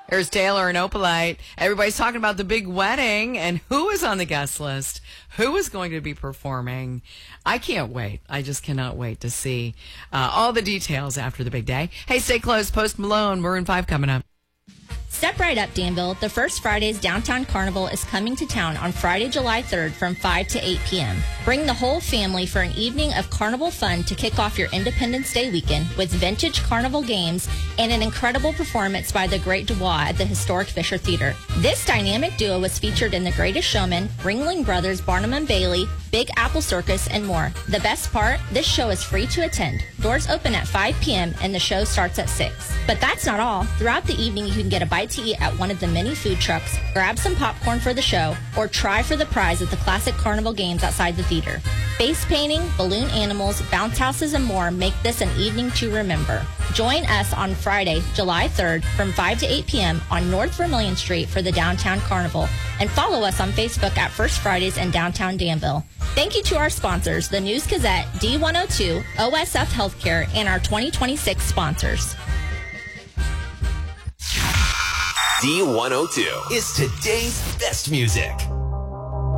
There's Taylor and Opalite. Everybody's talking about the big wedding and who is on the guest list, who is going to be performing. I can't wait. I just cannot wait to see all the details after the big day. Hey, stay close. Post Malone, Maroon 5 coming up. Step right up, Danville. The First Fridays Downtown Carnival is coming to town on Friday, July 3rd from 5 to 8 p.m. Bring the whole family for an evening of carnival fun to kick off your Independence Day weekend with vintage carnival games and an incredible performance by the Great Dubois at the historic Fisher Theater. This dynamic duo was featured in The Greatest Showman, Ringling Brothers, Barnum and Bailey, Big Apple Circus, and more. The best part, this show is free to attend. Doors open at 5 p.m. and the show starts at 6. But that's not all. Throughout the evening, you can get a bite to eat at one of the many food trucks, grab some popcorn for the show, or try for the prize at the classic carnival games outside the theater. Face painting, balloon animals, bounce houses, and more make this an evening to remember. Join us on Friday, July 3rd from 5 to 8 p.m. on North Vermilion Street for the Downtown Carnival, and follow us on Facebook at First Fridays in downtown Danville. Thank you to our sponsors, the News Gazette, D102, OSF Healthcare, and our 2026 sponsors. D102 is today's best music.